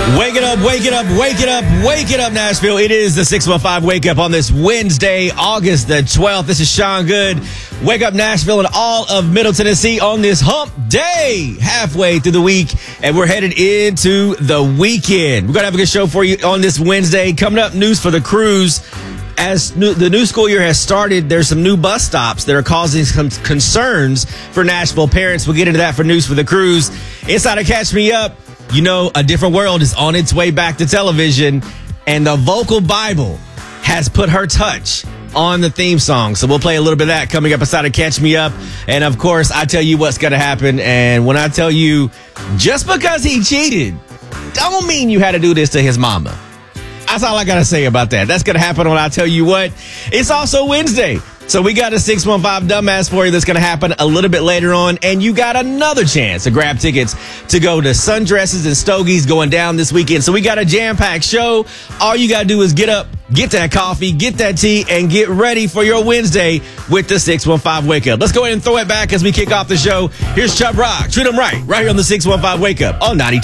Wake it up, wake it up, wake it up, wake it up, Nashville. It is the 615 Wake Up on this Wednesday, August the 12th. This is Sean Good. Wake up, Nashville, and all of Middle Tennessee on this hump day, halfway through the week, and we're headed into the weekend. We're going to have a good show for you on this Wednesday. Coming up, news for the cruise. As the new school year has started, there's some new bus stops that are causing some concerns for Nashville parents. We'll get into that for news for the cruise. Inside of Catch Me Up, you know, A Different World is on its way back to television, and the Vocal Bible has put her touch on the theme song. So we'll play a little bit of that coming up inside of Catch Me Up. And, of course, I tell you what's going to happen. And when I tell you, just because he cheated, don't mean you had to do this to his mama. That's all I got to say about that. That's going to happen on I Tell You What. It's also Wednesday. So we got a 615 dumbass for you that's going to happen a little bit later on. And you got another chance to grab tickets to go to Sundresses and Stogies going down this weekend. So we got a jam-packed show. All you got to do is get up, get that coffee, get that tea, and get ready for your Wednesday with the 615 Wake Up. Let's go ahead and throw it back as we kick off the show. Here's Chubb Rock. Treat 'em right here on the 615 Wake Up on 92.7.